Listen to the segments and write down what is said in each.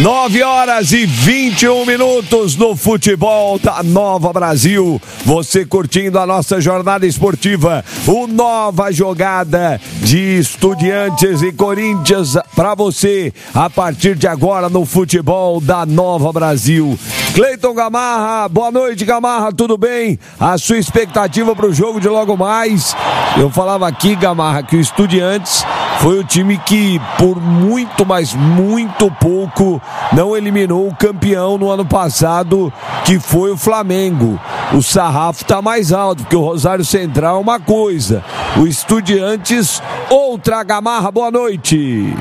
9h21 no futebol da Nova Brasil. Você curtindo a nossa jornada esportiva, o Nova Jogada de Estudiantes e Corinthians para você a partir de agora no futebol da Nova Brasil. Cleiton Gamarra, boa noite, Gamarra, tudo bem? A sua expectativa para o jogo de logo mais? Eu falava aqui, Gamarra, que o Estudiantes foi o time que por muito, mas muito pouco não eliminou o campeão no ano passado, que foi o Flamengo. O sarrafo está mais alto, porque o Rosário Central é uma coisa, o Estudiantes outra. Gamarra, boa noite.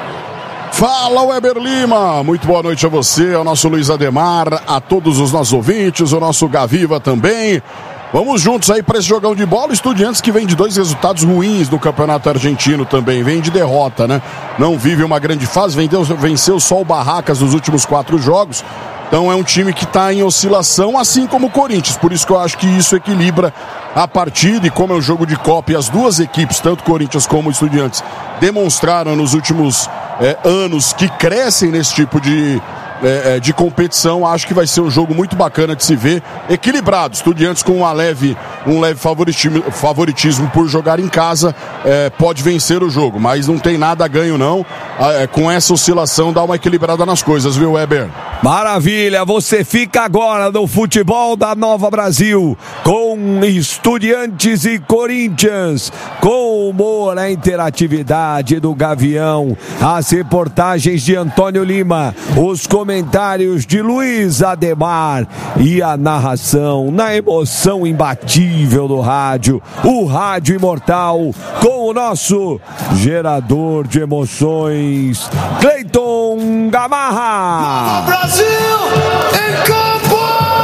Fala, Weber Lima, muito boa noite a você, ao nosso Luiz Ademar, a todos os nossos ouvintes, o nosso Gaviva também. Vamos juntos aí para esse jogão de bola. Estudiantes que vem de 2 resultados ruins no campeonato argentino também, vem de derrota, né? Não vive uma grande fase, venceu só o Barracas nos últimos 4 jogos. Então é um time que está em oscilação, assim como o Corinthians. Por isso que eu acho que isso equilibra a partida. E como é um jogo de Copa e as duas equipes, tanto Corinthians como Estudiantes, demonstraram nos últimos anos que crescem nesse tipo de competição, acho que vai ser um jogo muito bacana de se ver, equilibrado. Estudiantes com um leve favoritismo por jogar em casa, pode vencer o jogo, mas não tem nada a ganho não. Com essa oscilação dá uma equilibrada nas coisas, viu, Weber? Maravilha, você fica agora no futebol da Nova Brasil com Estudiantes e Corinthians, com o humor, a interatividade do Gavião, as reportagens de Antônio Lima, os comentários de Luiz Ademar e a narração na emoção imbatível do rádio, o rádio imortal, com o nosso gerador de emoções, Cleiton Gamarra. Brasil em campo!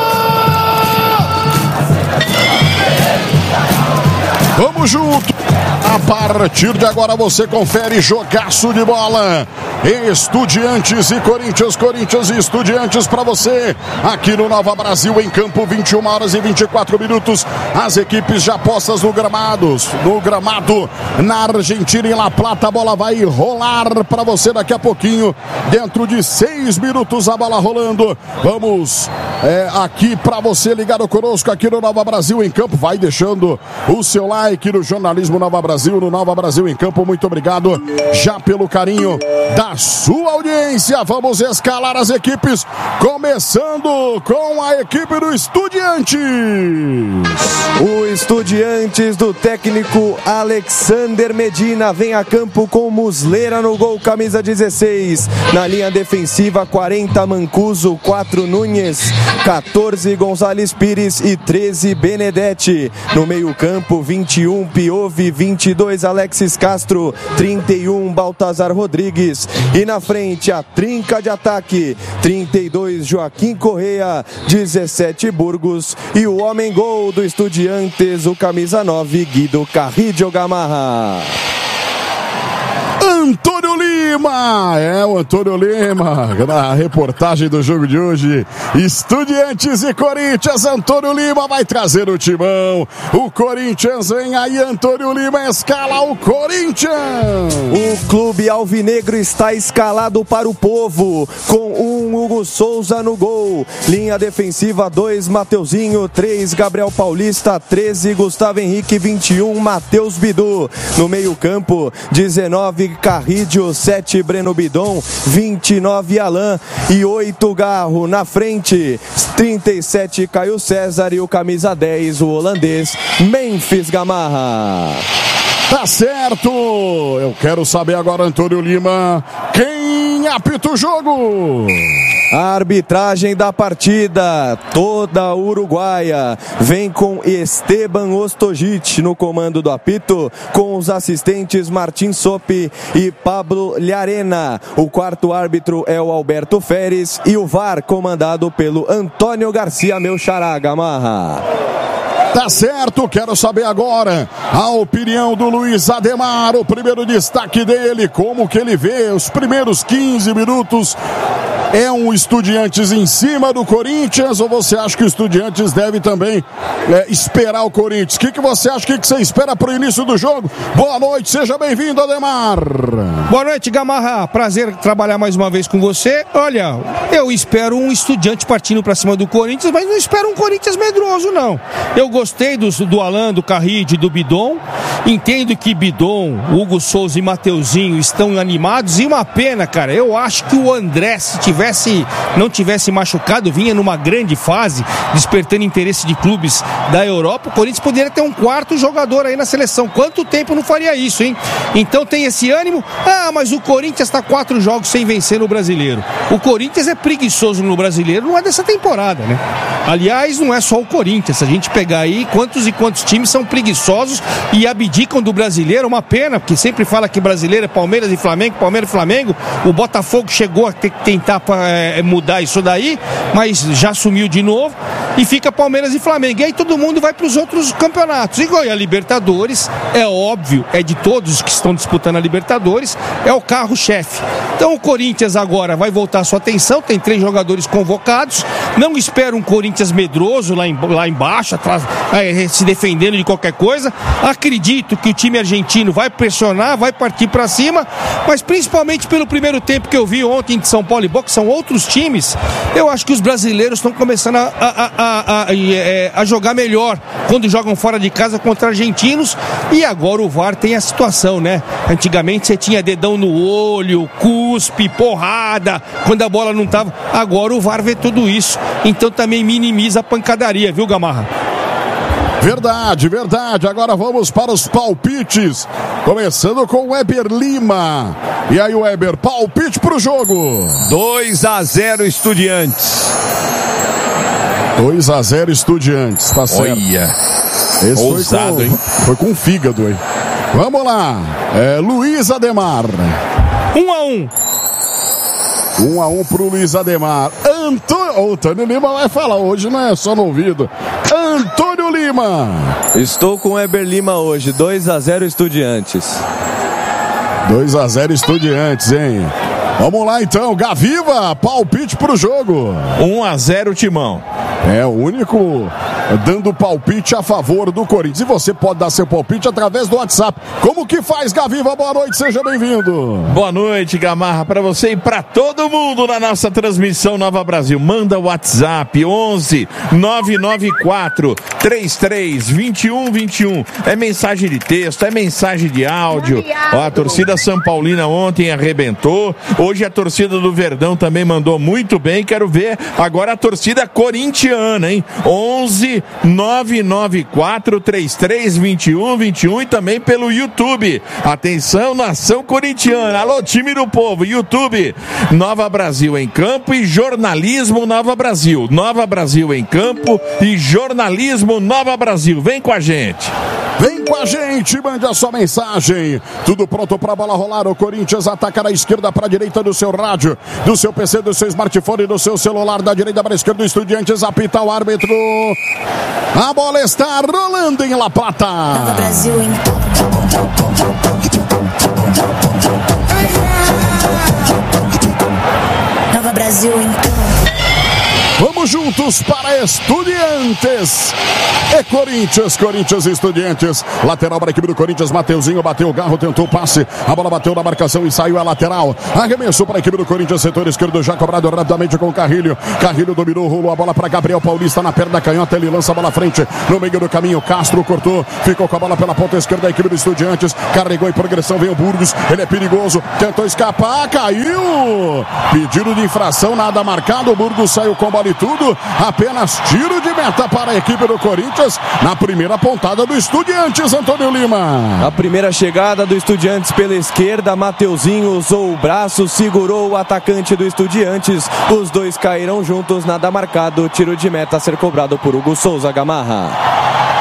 Vamos junto! A partir de agora você confere jogaço de bola. Estudiantes e Corinthians, Corinthians e Estudiantes para você. Aqui no Nova Brasil em campo, 21h24. As equipes já postas no gramado na Argentina, em La Plata. A bola vai rolar para você daqui a pouquinho. Dentro de 6 minutos a bola rolando. Vamos aqui para você ligado conosco aqui no Nova Brasil em campo. Vai deixando o seu like no jornalismo Nova Brasil, no Nova Brasil em campo. Muito obrigado já pelo carinho da sua audiência. Vamos escalar as equipes, começando com a equipe do Estudiantes. O Estudiantes do técnico Alexander Medina vem a campo com Muslera no gol, camisa 16. Na linha defensiva, 40 Mancuso, 4 Núñez, 14 Gonzalez Pires e 13 Benedetti. No meio campo, 21 Piove, 22 Alexis Castro, 31 Baltazar Rodrigues. E na frente a trinca de ataque, 32 Joaquim Correa, 17 Burgos e o homem gol do Estudiantes, o camisa 9 Guido Carrillo Gamarra. Antônio Lima, o Antônio Lima, na reportagem do jogo de hoje, Estudiantes e Corinthians. Antônio Lima vai trazer o timão, o Corinthians vem aí, Antônio Lima escala o Corinthians. O clube alvinegro está escalado para o povo, com 1 Hugo Souza no gol, linha defensiva 2 Mateuzinho, 3 Gabriel Paulista, 13 Gustavo Henrique, 21 Matheus Bidu. No meio campo, 19 Carrillo, 7 Breno Bidon, 29 Alain e 8 Garro. Na frente, 37 Caio César e o camisa 10, o holandês Memphis Gamarra. Tá certo! Eu quero saber agora, Antônio Lima, quem apita o jogo? A arbitragem da partida, toda uruguaia, vem com Esteban Ostojic no comando do apito, com os assistentes Martin Sopi e Pablo Llarena. O quarto árbitro é o Alberto Feres e o VAR comandado pelo Antônio Garcia, meu xará, Gamarra. Tá certo, quero saber agora a opinião do Luiz Ademar, o primeiro destaque dele, como que ele vê os primeiros 15 minutos É um Estudiantes em cima do Corinthians ou você acha que o Estudiantes deve também esperar o Corinthians? O que você acha? O que você espera para o início do jogo? Boa noite, seja bem-vindo, Ademar. Boa noite, Gamarra. Prazer trabalhar mais uma vez com você. Olha, eu espero um Estudiante partindo para cima do Corinthians, mas não espero um Corinthians medroso, não. Eu gostei do Alan, do Carride e do Bidon. Entendo que Bidon, Hugo Souza e Mateuzinho estão animados. E uma pena, cara. Eu acho que o André, se não tivesse machucado, vinha numa grande fase, despertando interesse de clubes da Europa. O Corinthians poderia ter um quarto jogador aí na seleção. Quanto tempo não faria isso, hein? Então tem esse ânimo. Mas o Corinthians está 4 jogos sem vencer no Brasileiro. O Corinthians é preguiçoso no Brasileiro, não é dessa temporada, né? Aliás, não é só o Corinthians. Se a gente pegar aí, quantos e quantos times são preguiçosos e abdicam do Brasileiro. Uma pena, porque sempre fala que brasileiro é Palmeiras e Flamengo, Palmeiras e Flamengo. O Botafogo chegou a ter que tentar mudar isso daí, mas já sumiu de novo e fica Palmeiras e Flamengo. E aí todo mundo vai para os outros campeonatos. E a Libertadores, é óbvio, é de todos que estão disputando a Libertadores, é o carro-chefe. Então o Corinthians agora vai voltar a sua atenção, tem 3 jogadores convocados. Não espero um Corinthians medroso lá embaixo, atrás, se defendendo de qualquer coisa. Acredito que o time argentino vai pressionar, vai partir para cima, mas principalmente pelo primeiro tempo que eu vi ontem de São Paulo e Boca, são outros times. Eu acho que os brasileiros estão começando a jogar melhor quando jogam fora de casa contra argentinos. E agora o VAR tem a situação, né? Antigamente você tinha dedão no olho, cuspe, porrada, quando a bola não tava. Agora o VAR vê tudo isso, então também minimiza a pancadaria, viu, Gamarra? Verdade. Agora vamos para os palpites. Começando com o Weber Lima. E aí, Weber, palpite pro jogo. 2-0 Estudiantes. 2-0 Estudiantes, tá certo. Olha, esse ousado, hein? Foi com fígado, hein? Vamos lá. Luiz Ademar. 1-1. 1-1 pro Luiz Ademar. Antônio Lima vai falar hoje, não é só no ouvido. Antônio Lima. Estou com o Weber Lima hoje, 2-0 Estudiantes. 2-0 Estudiantes, hein? Vamos lá então, Gaviva, palpite pro jogo. 1-0 Timão. É o único dando palpite a favor do Corinthians. E você pode dar seu palpite através do WhatsApp. Como que faz, Gaviva? Boa noite, seja bem-vindo. Boa noite, Gamarra, para você e para todo mundo na nossa transmissão Nova Brasil. Manda o WhatsApp 11 994 33 21 21. É mensagem de texto, é mensagem de áudio. A torcida São Paulina ontem arrebentou. Hoje a torcida do Verdão também mandou muito bem. Quero ver agora a torcida corintiana, hein? 11 994 33 21 21 e também pelo YouTube. Atenção, nação corintiana. Alô, time do povo. YouTube, Nova Brasil em campo e jornalismo Nova Brasil. Nova Brasil em campo e jornalismo Nova Brasil. Vem com a gente. Vem com a gente, mande a sua mensagem. Tudo pronto para a bola rolar. O Corinthians ataca da esquerda para a direita do seu rádio, do seu PC, do seu smartphone, do seu celular, da direita para a esquerda. O Estudiantes apita o árbitro. A bola está rolando em La Plata. Nova Brasil em Nova Brasil em Vamos juntos para Estudiantes. É Corinthians e Estudiantes. Lateral para a equipe do Corinthians, Mateuzinho bateu o garro, tentou o passe. A bola bateu na marcação e saiu a lateral. Arremessou para a equipe do Corinthians, setor esquerdo, já cobrado rapidamente com o Carrilho. Carrilho dominou, rolou a bola para Gabriel Paulista na perna da canhota. Ele lança a bola à frente no meio do caminho. Castro cortou, ficou com a bola pela ponta esquerda da equipe do Estudiantes. Carregou em progressão, veio o Burgos. Ele é perigoso, tentou escapar, caiu. Pedido de infração, nada marcado. O Burgos saiu com bola e tudo, apenas tiro de meta para a equipe do Corinthians na primeira pontada do Estudiantes, Antônio Lima. A primeira chegada do Estudiantes pela esquerda, Mateuzinho usou o braço, segurou o atacante do Estudiantes, os dois caíram juntos, nada marcado, tiro de meta a ser cobrado por Hugo Souza, Gamarra.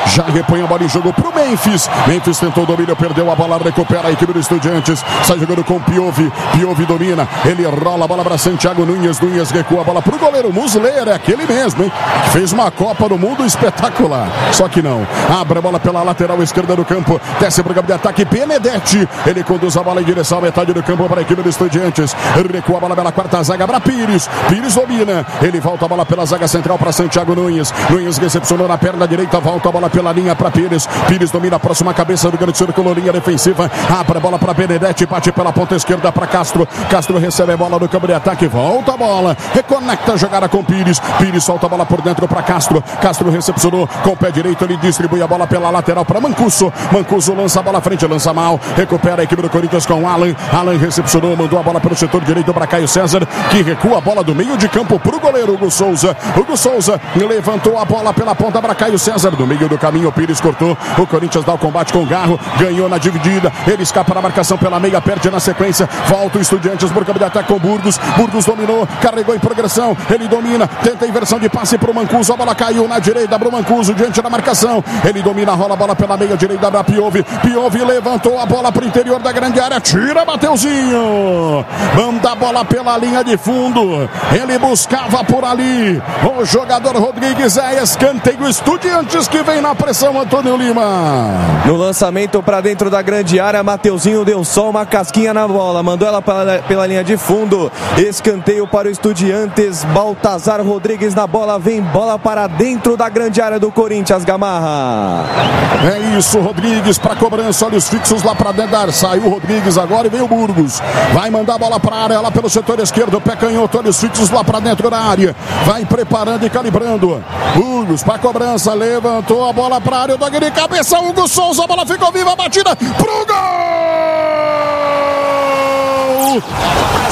Já repõe a bola em jogo pro Memphis. Memphis tentou o domínio, perdeu a bola, recupera a equipe do Estudiantes. Sai jogando com Piovi. Piovi domina. Ele rola a bola para Santiago Nunes. Nunes recua a bola pro goleiro Muslera. É aquele mesmo, hein? Fez uma Copa do Mundo espetacular. Só que não. Abre a bola pela lateral esquerda do campo. Desce pro campo de ataque. Benedetti. Ele conduz a bola em direção à metade do campo para a equipe do Estudiantes. Recua a bola pela quarta zaga para Pires. Pires domina. Ele volta a bola pela zaga central para Santiago Nunes. Nunes recepcionou na perna direita. Volta a bola pela linha para Pires. Pires domina a próxima cabeça do grande círculo. Linha defensiva. Abre a bola para Benedetti. Bate pela ponta esquerda para Castro. Castro recebe a bola no campo de ataque. Volta a bola. Reconecta a jogada com Pires. Pires solta a bola por dentro para Castro. Castro recepcionou com o pé direito. Ele distribui a bola pela lateral para Mancuso. Mancuso lança a bola à frente. Lança mal. Recupera a equipe do Corinthians com Alan. Alan recepcionou. Mandou a bola pelo setor direito para Caio César, que recua a bola do meio de campo para o goleiro Hugo Souza. Hugo Souza levantou a bola pela ponta para Caio César. Do meio do caminho, o Pires cortou. O Corinthians dá o combate com o Garro. Ganhou na dividida. Ele escapa na marcação pela meia. Perde na sequência. Volta o Estudiantes por campo de ataque com Burgos. Burgos dominou. Carregou em progressão. Ele domina. Tenta a inversão de passe para o Mancuso. A bola caiu na direita para o Mancuso. Diante da marcação. Ele domina. Rola a bola pela meia direita para Piovi. Piovi levantou a bola para o interior da grande área. Tira, Mateuzinho. Manda a bola pela linha de fundo. Ele buscava por ali. O jogador Rodrigues. É escanteio. Estudiantes que vem na pressão. Antônio Lima. No lançamento para dentro da grande área, Mateuzinho deu só uma casquinha na bola. Mandou ela pela linha de fundo. Escanteio para o Estudiantes. Baltazar Rodrigues na bola. Vem bola para dentro da grande área do Corinthians, Gamarra. É isso, Rodrigues para cobrança. Olha os fixos lá para dentro da área. Saiu o Rodrigues agora e vem o Burgos. Vai mandar a bola para a área lá pelo setor esquerdo. Pé canhoto, olha os fixos lá para dentro da área. Vai preparando e calibrando. Burgos para cobrança. Levantou a bola para a área. Toque de cabeça. Hugo Souza. A bola ficou viva. A batida pro gol!